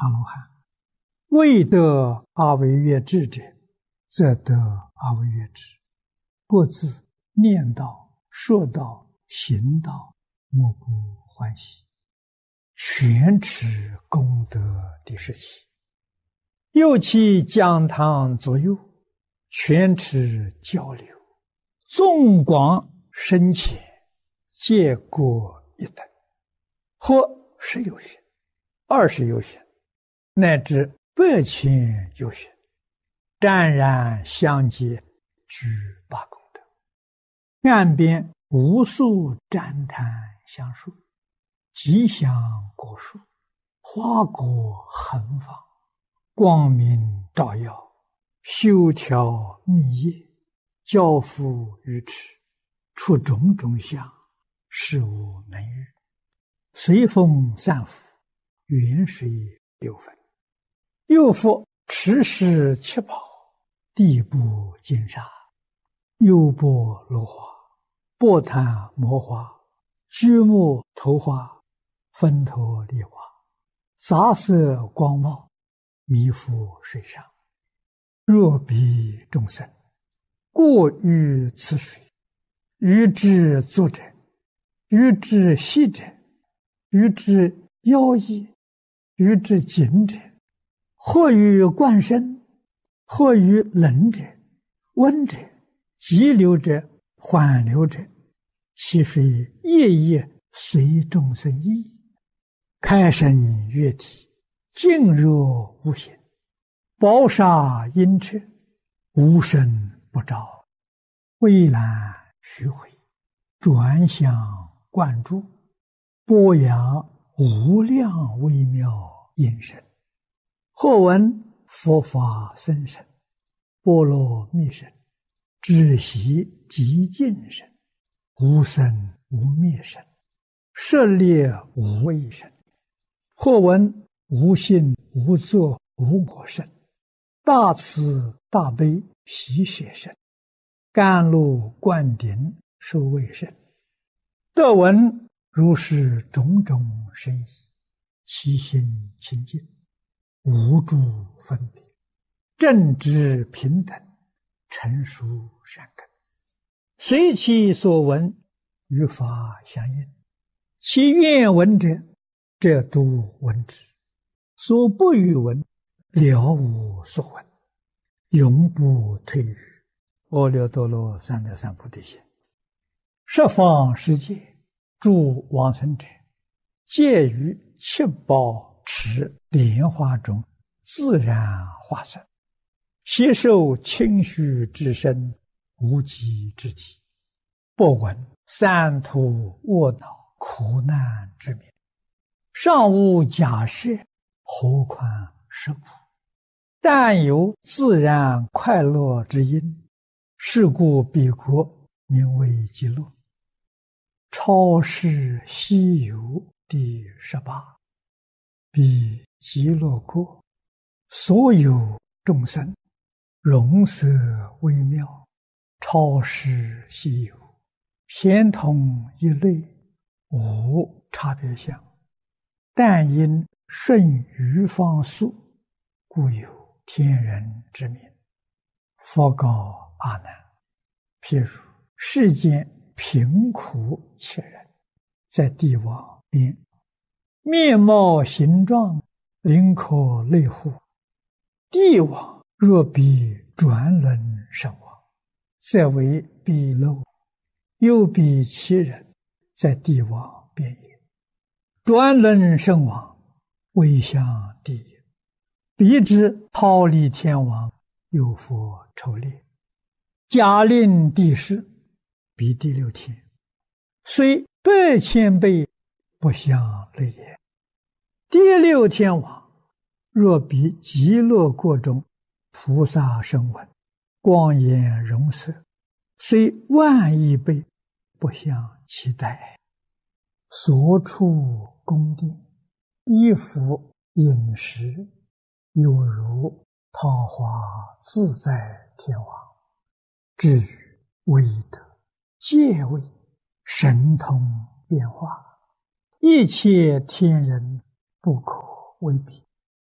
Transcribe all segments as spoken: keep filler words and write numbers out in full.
阿罗汉。未得阿惟越致者，则得阿惟越致。各自念道、说道、行道，莫不欢喜，全持功德第十七。又其讲堂左右，全持交流，纵广深浅，皆各一等，或十有寻、二十有寻，乃至百千有寻，湛然相接，具八功德。岸边无数赞叹相述，吉祥果树，花果横放，光明照耀，修条密叶，交付于池，出种种相，事无能喻。随风散伏，远水流分。又复池石七宝，地部金沙，优波罗花，波檀摩花，居木头花，分头梨花，杂色光茂，弥覆水上。若彼众生过于此水，于之作者，于之息者，于之妖异，于之紧者，或于灌身，或于冷者、温者、急流者、缓流者，其水夜夜随众生意，开生月体，静若无形，宝沙阴彻，无声不照，蔚蓝虚回，转向灌注，波扬无量微妙音声。或闻佛法僧声，波罗蜜声，止息极静声，无生无灭声，舍猎无畏声。或闻无性无作无我声，大慈大悲喜舍声，甘露灌顶受畏声。得闻如是种种声意，其心清净，无诸分别，正直平等，成熟善根，随其所闻，与法相应。其愿闻者，则都闻之；所不欲闻，了无所闻，永不退于阿耨多罗三藐三菩提心。十方世界诸往生者，皆于七宝池莲花中自然化身，携受清虚之身，无极之体，不闻三途卧恼苦难之名，尚无假设，何况实苦？但有自然快乐之因，是故彼国名为极乐。超世西游第十八。彼极乐国，所有众生，容色微妙，超世西游，偏同一类，无差别相。但因顺于方速，故有天人之名。佛告阿难：譬如世间贫苦切人，在地网边，面貌形状，灵可类乎？地网若比转轮身网，则为彼漏；又比其人，在地网边也。转轮身网，为向地也。彼之逃离天网，有佛筹猎，假令地势，彼第六天，虽百千倍，不相类也。第六天网，若比极乐国中菩萨声闻，光颜容色，虽万亿倍，不相期待。所处宫殿，衣服饮食，有如桃花自在天王。至于威德、戒位、神通变化，一切天人不可为比。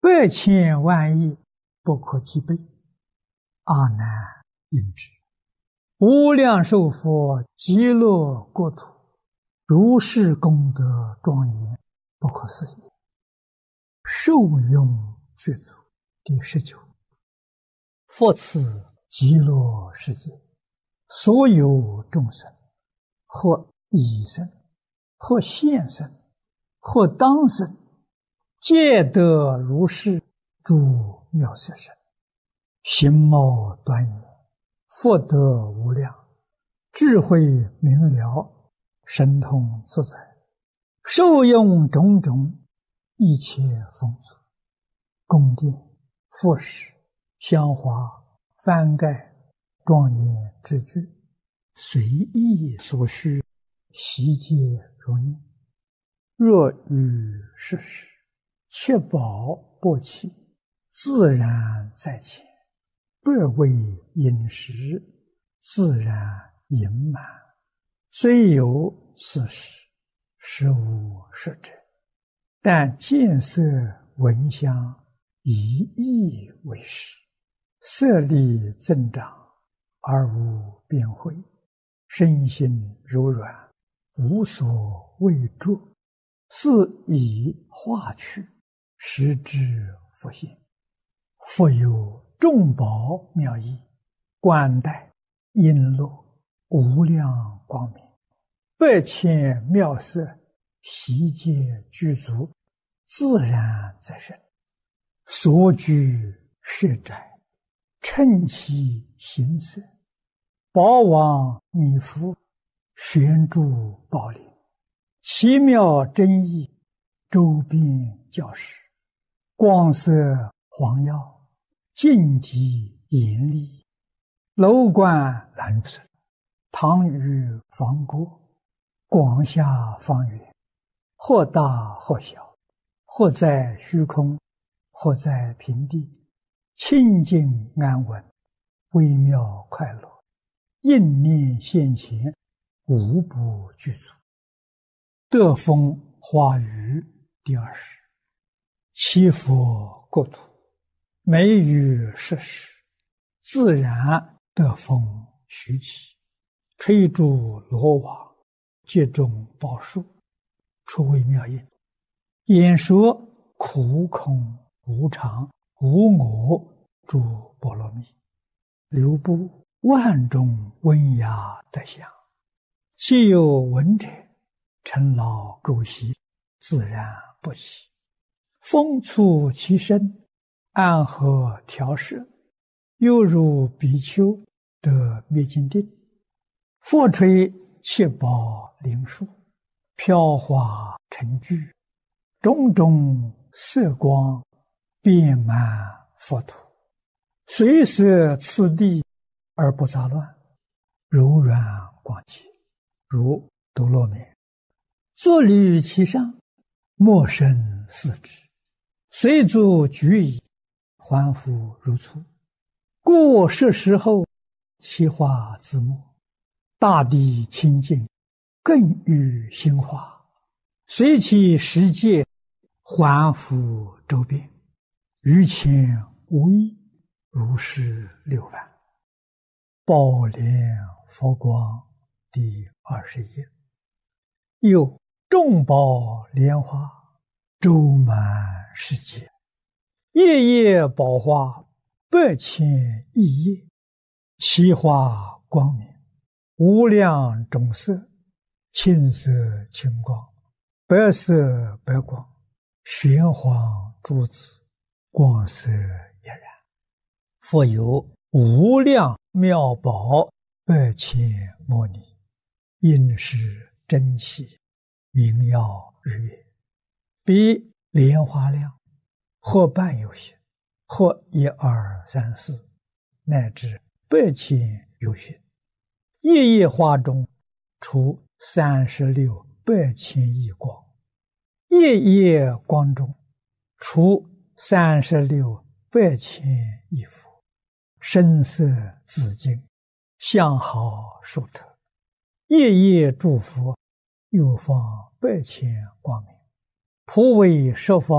百千万亿不可计备，阿难应知。无量寿佛极乐国土，如是功德庄严，不可思议。受用具足。第十九，佛此极乐世界，所有众生，或已生，或现生，或当生，皆得如是诸妙色身，形貌端严，福德无量，智慧明了，神通自在，受用种种一切丰足，宫殿、佛石、香花、幡盖、庄严之具，随意所需，悉皆如念。若遇世事，确保不弃，自然在前，不为饮食，自然盈满。虽有此事，实无实者，但见色闻香，以意为实，色力增长，而无边慧，身心柔软，无所畏著，是以化去，实之复现。复有众宝妙义，冠带璎珞，无量光明，百千妙色，悉皆具足，自然在身。所居舍宅，称其形色，宝王弥覆，悬柱宝林，奇妙真义，周边教室，光色黄耀，净极严厉，楼观蓝色，堂宇方过，广厦方圆，或大或小，或在虚空，或在平地，清净安稳，微妙快乐，应念现前，无不具足。得风花雨第二十，七佛国土，每遇世事，自然得风徐起，吹竹罗网，接种宝树，出微妙音，演说苦空无常无我诸波罗蜜，流布万种温雅德香，既有闻者，尘劳垢习，自然不起。风触其身，安和调摄，犹如比丘得灭尽定。佛吹七宝灵树，飘华成聚，种种色光，遍满佛土，随摄次第而不杂乱，柔软广洁，如多罗面。坐履其上，莫生四肢，随足举矣，还复如初。过世时后，其化自没，大地清净，更与心化，随其世界，还复周遍，于前无异，如是六番。宝莲佛光第二十页。有众宝莲花，周满世界，夜夜宝花，百千亿叶，其花光明，无量种色，青色青光，白色白光，玄黄珠子，光色俨然。复有无量妙宝，百千摩尼，应是珍稀，明耀日月，比莲花量，或半有限，或一二三四，乃至百千有限。夜夜花中，出三十六百千亿光；夜夜光中，出三十六百千亿佛。声色自净，相好殊特，夜夜诸佛，又放百千光明，普为十方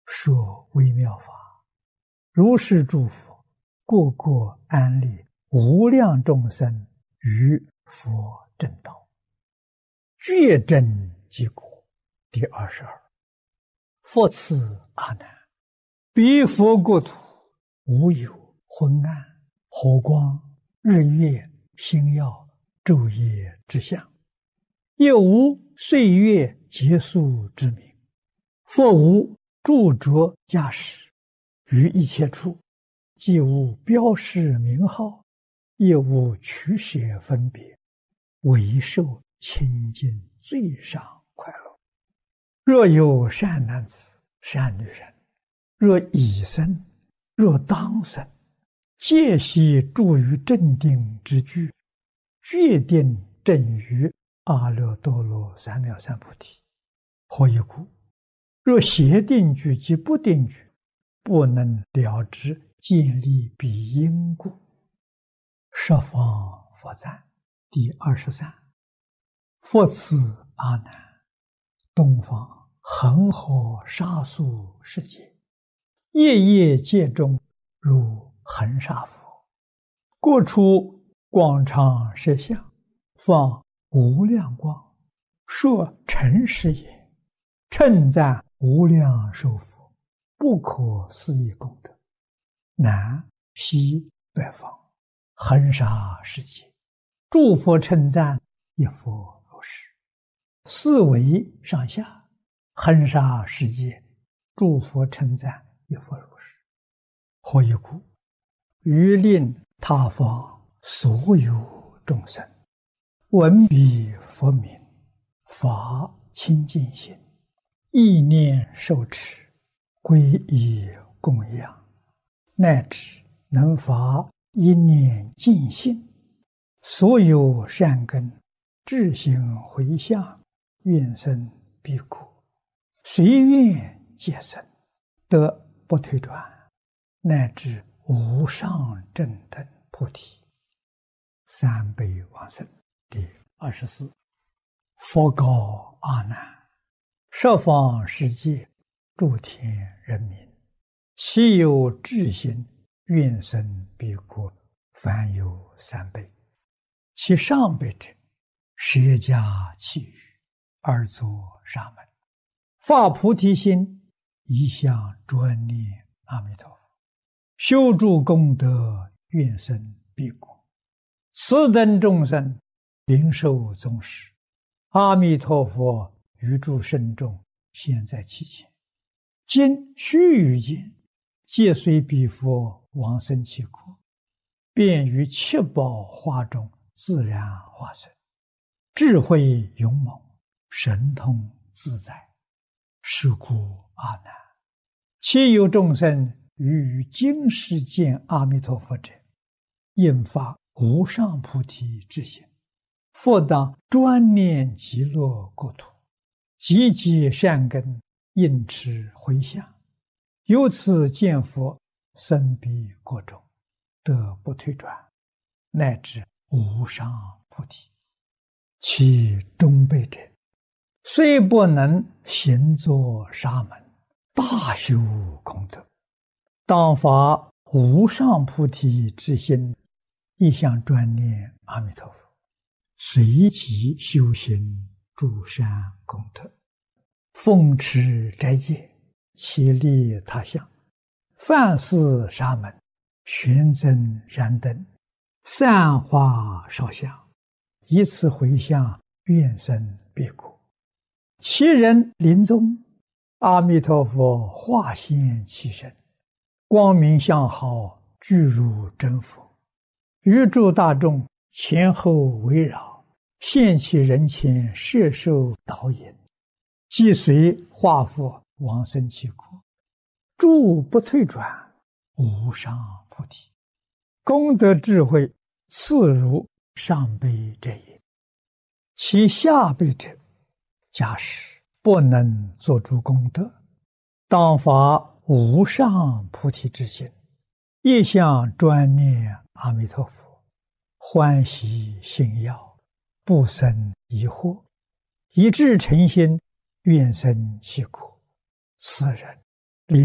说微妙法，如是诸佛，个个安立无量众生于佛正道，觉真即果。第二十二，复次阿难，彼佛国土无有昏暗、火光、日月、星耀、昼夜之相，也无岁月结束之名，复无著着驾驶，于一切处，既无标示名号，也无取舍分别，唯受清净最上快乐。若有善男子、善女人，若已生，若当生，皆悉住于正定之具，决定正于阿耨多罗三藐三菩提。何以故？若邪定具及不定具，不能了知建立彼因故。十方佛赞。第二十三，复次阿难，东方恒河沙数世界，夜夜界中如恒沙佛，各处广长舌相，放无量光，说诚实也，称赞无量寿佛，不可思议功德。南西北方恒沙世界，诸佛称赞一佛如是。四维上下恒沙世界，诸佛称赞一佛如是。何以故？于令他方所有众生闻彼佛名，发清净心，意念受持，皈依供养，乃至能发一念净心，所有善根智行回向，愿生彼国，随愿皆生，得不退转，乃至无上正等菩提。三辈往生。第二十四，佛告阿难：十方世界诸天人民，其有智心，愿生彼国，凡有三辈。其上辈者，舍家弃语，而作沙门，发菩提心，一向专念阿弥陀佛，修诸功德，愿生彼国。此等众生灵受宗实，阿弥陀佛于诸圣众现在其前，今须臾间，皆随彼佛往生其国，便于七宝花中自然化身，智慧勇猛，神通自在。是故阿难，其有众生于今世见阿弥陀佛者，应发无上菩提之心，复当专念极乐国土，积极善根，应持回向，由此见佛，生彼国中，得不退转，乃至无上菩提。其中辈者，虽不能行作沙门，大修功德，当发无上菩提之心，一向专念阿弥陀佛，随即修行诸善功德，奉持斋戒，其利他相，饭施沙门，玄增燃灯，散花烧香，以此回向，愿生彼国。其人临终，阿弥陀佛化现其身，光明相好，具如真佛，于诸大众前后围绕，现其人前，摄受导引，即随化佛往生其国，诸不退转，无上菩提。功德智慧次如上辈者也。其下辈者，假使不能作诸功德，当发无上菩提之心，一向专念阿弥陀佛，欢喜信要，不生疑惑，一致诚心，愿生其国。此人